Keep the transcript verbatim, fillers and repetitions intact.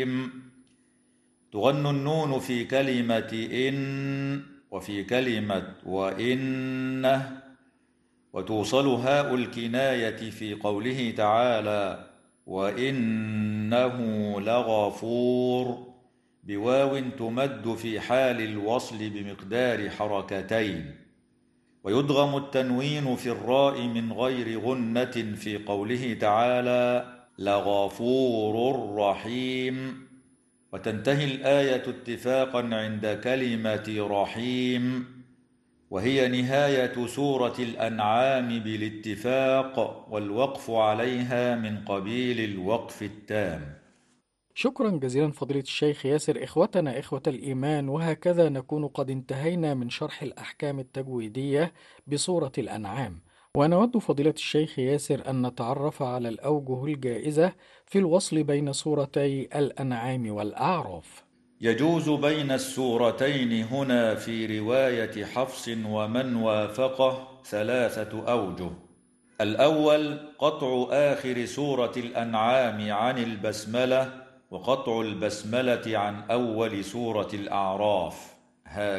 تغن النون في كلمة إن وفي كلمة وإنه، وتوصل هاء الكناية في قوله تعالى وإنه لغفور بواو تمد في حال الوصل بمقدار حركتين. ويدغم التنوين في الراء من غير غنة في قوله تعالى لغفور رحيم. وتنتهي الآية اتفاقا عند كلمة رحيم، وهي نهاية سورة الأنعام بالاتفاق، والوقف عليها من قبيل الوقف التام. شكرا جزيلا فضيلة الشيخ ياسر. إخوتنا إخوة الإيمان، وهكذا نكون قد انتهينا من شرح الأحكام التجويدية بسورة الأنعام، ونود فضيلة الشيخ ياسر أن نتعرف على الأوجه الجائزة في الوصل بين سورتي الأنعام والأعراف. يجوز بين السورتين هنا في رواية حفص ومن وافقه ثلاثة أوجه. الأول قطع آخر سورة الأنعام عن البسملة، وقطع البسملة عن أول سورة الأعراف.